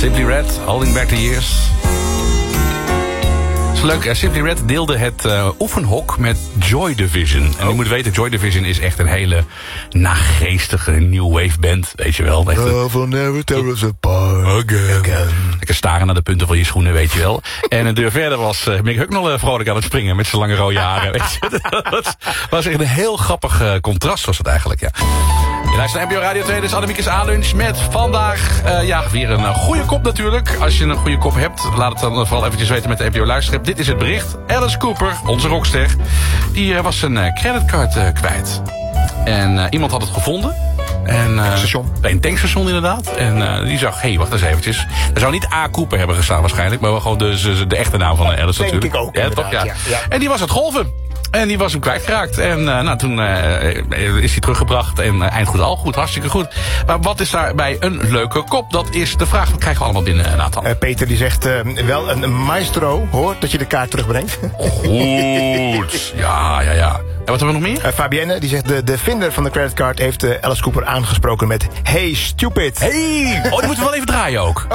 Simply Red, Holding Back the Years. Leuk, Simply Red deelde het oefenhok met Joy Division. En je moet weten, Joy Division is echt een hele nageestige new wave band. Weet je wel. Love will never tear us apart again. Lekker staren naar de punten van je schoenen, weet je wel. En een deur verder was Mick Hucknall vrolijk aan het springen met zijn lange rode haren. Weet je. Dat was echt een heel grappig contrast was het eigenlijk, ja. Je luistert naar NPO Radio 2, dus Annemiekes A-lunch met vandaag weer een goede kop natuurlijk. Als je een goede kop hebt, laat het dan vooral eventjes weten met de NPO luisterschap. Dit is het bericht. Alice Cooper, onze rockster, die was zijn creditcard kwijt. En iemand had het gevonden. En, bij een tankstation inderdaad. En die zag, wacht eens eventjes. Er zou niet A. Cooper hebben gestaan waarschijnlijk, maar wel gewoon de echte naam van Alice natuurlijk. Denk ik ook, ja, toch? Ja. En die was het golven. En die was hem kwijtgeraakt. En toen is hij teruggebracht. En eind goed al goed, hartstikke goed. Maar wat is daarbij een leuke kop? Dat is de vraag, wat krijgen we allemaal binnen, Nathan? Peter die zegt, wel een maestro, hoor, dat je de kaart terugbrengt. Goed. Ja. En wat hebben we nog meer? Fabienne die zegt, de vinder van de creditcard heeft Alice Cooper aangesproken met Hey, stupid. Hey! Oh, die moeten we wel even draaien ook.